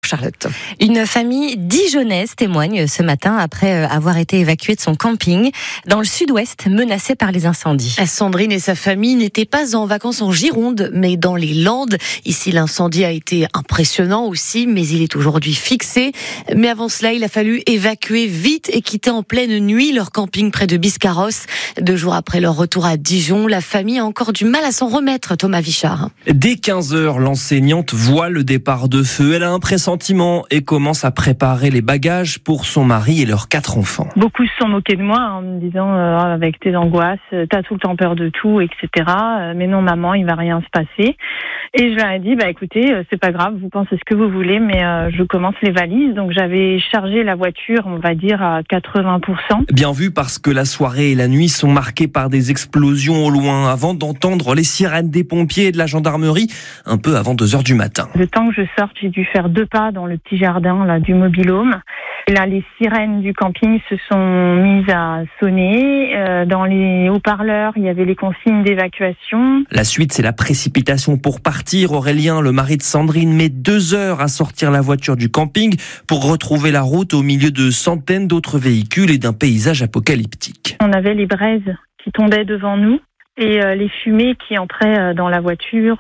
Charlotte. Une famille dijonnaise témoigne ce matin après avoir été évacuée de son camping dans le sud-ouest menacé par les incendies. Sandrine et sa famille n'étaient pas en vacances en Gironde, mais dans les Landes. Ici, l'incendie a été impressionnant aussi, mais il est aujourd'hui fixé. Mais avant cela, il a fallu évacuer vite et quitter en pleine nuit leur camping près de Biscarrosse. 2 jours après leur retour à Dijon, la famille a encore du mal à s'en remettre, Thomas Vichard. Dès 15h, l'enseignante voit le départ de feu. Elle a un pressentiment et commence à préparer les bagages pour son mari et leurs 4 enfants. Beaucoup se sont moqués de moi en me disant avec tes angoisses, t'as tout le temps peur de tout, etc. Mais non maman, il va rien se passer. Et je leur ai dit, écoutez, c'est pas grave, vous pensez ce que vous voulez, mais je commence les valises. Donc j'avais chargé la voiture, on va dire, à 80%. Bien vu parce que la soirée et la nuit sont marquées par des explosions au loin avant d'entendre les sirènes des pompiers et de la gendarmerie un peu avant 2h du matin. Le temps que je sorte, j'ai dû faire 2 pas dans le petit jardin là, du mobil-home. Là, les sirènes du camping se sont mises à sonner. Dans les haut-parleurs, il y avait les consignes d'évacuation. La suite, c'est la précipitation pour partir. Aurélien, le mari de Sandrine, met 2 heures à sortir la voiture du camping pour retrouver la route au milieu de centaines d'autres véhicules et d'un paysage apocalyptique. On avait les braises qui tombaient devant nous. Et les fumées qui entraient dans la voiture,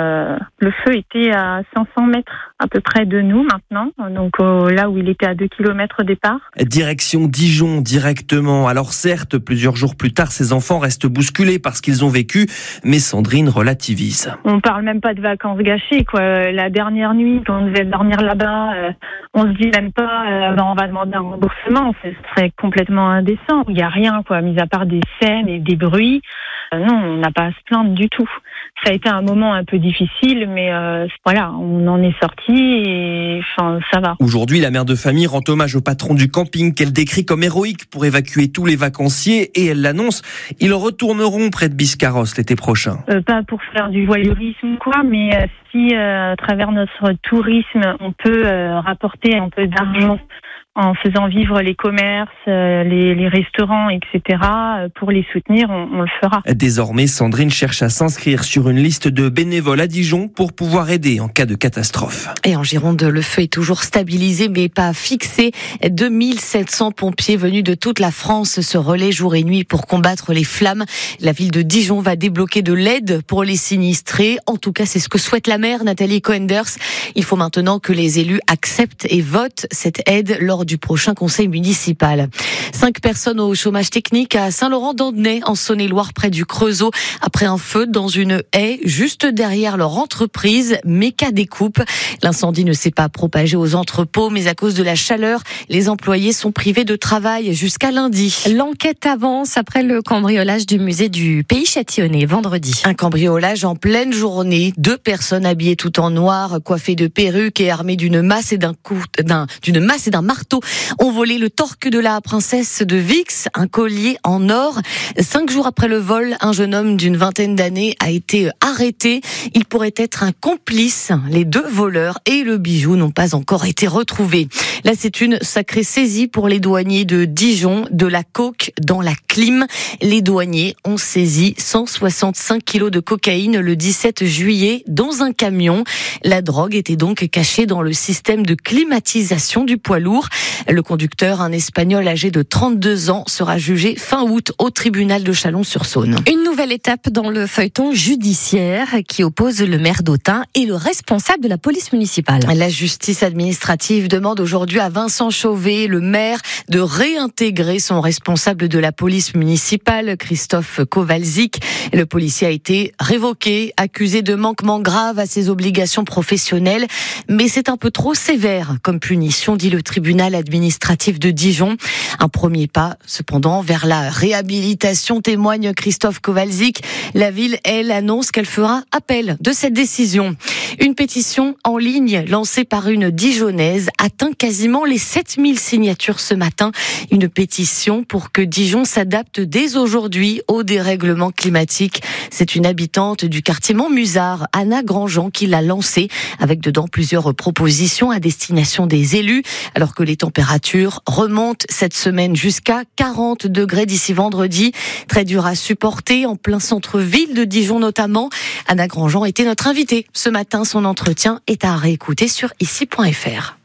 le feu était à 500 mètres à peu près de nous maintenant, donc là où il était à 2 km au départ. Direction Dijon directement. Alors certes, plusieurs jours plus tard, ces enfants restent bousculés par ce qu'ils ont vécu, mais Sandrine relativise. On parle même pas de vacances gâchées, quoi. La dernière nuit, quand on devait dormir là-bas, on se dit même pas, on va demander un remboursement, ce serait complètement indécent. Il y a rien, quoi, mis à part des scènes et des bruits. Non, on n'a pas à se plaindre du tout. Ça a été un moment un peu difficile, mais voilà, on en est sorti et ça va. Aujourd'hui, la mère de famille rend hommage au patron du camping qu'elle décrit comme héroïque pour évacuer tous les vacanciers et elle l'annonce, ils retourneront près de Biscarrosse l'été prochain. Pas pour faire du voyeurisme, quoi, mais si à travers notre tourisme, on peut rapporter un peu d'argent en faisant vivre les commerces, les restaurants, etc. Pour les soutenir, on le fera. Désormais, Sandrine cherche à s'inscrire sur une liste de bénévoles à Dijon pour pouvoir aider en cas de catastrophe. Et en Gironde, le feu est toujours stabilisé, mais pas fixé. 2700 pompiers venus de toute la France se relaient jour et nuit pour combattre les flammes. La ville de Dijon va débloquer de l'aide pour les sinistrés. En tout cas, c'est ce que souhaite la maire Nathalie Coenders. Il faut maintenant que les élus acceptent et votent cette aide lors du prochain conseil municipal. 5 personnes au chômage technique à Saint-Laurent-d'Andernay en Saône-et-Loire près du Creusot après un feu dans une haie juste derrière leur entreprise Méca Découpe. L'incendie ne s'est pas propagé aux entrepôts mais à cause de la chaleur, les employés sont privés de travail jusqu'à lundi. L'enquête avance après le cambriolage du musée du Pays Châtillonnais vendredi. Un cambriolage en pleine journée. 2 personnes habillées tout en noir, coiffées de perruques et armées d'une masse et d'un marteau ont volé le torque de la princesse de Vix, un collier en or. 5 jours après le vol, un jeune homme d'une vingtaine d'années a été arrêté. Il pourrait être un complice. Les 2 voleurs et le bijou n'ont pas encore été retrouvés. Là, c'est une sacrée saisie pour les douaniers de Dijon, de la coke dans la clim. Les douaniers ont saisi 165 kilos de cocaïne le 17 juillet dans un camion. La drogue était donc cachée dans le système de climatisation du poids lourd. Le conducteur, un Espagnol âgé de 32 ans, sera jugé fin août au tribunal de Chalon-sur-Saône. Une nouvelle étape dans le feuilleton judiciaire qui oppose le maire d'Autun et le responsable de la police municipale. La justice administrative demande aujourd'hui à Vincent Chauvet, le maire, de réintégrer son responsable de la police municipale, Christophe Kowalczyk. Le policier a été révoqué, accusé de manquement grave à ses obligations professionnelles, mais c'est un peu trop sévère comme punition, dit le tribunal administratif de Dijon. Un premier pas, cependant, vers la réhabilitation, témoigne Christophe Kowalczyk. La ville, elle, annonce qu'elle fera appel de cette décision. Une pétition en ligne lancée par une Dijonnaise atteint quasiment les 7000 signatures ce matin. Une pétition pour que Dijon s'adapte dès aujourd'hui au dérèglement climatique. C'est une habitante du quartier Montmusard, Anna Grandjean, qui l'a lancée avec dedans plusieurs propositions à destination des élus, alors que les températures remontent cette semaine jusqu'à 40 degrés d'ici vendredi. Très dur à supporter en plein centre-ville de Dijon notamment. Anna Grandjean était notre invitée ce matin. Son entretien est à réécouter sur ici.fr.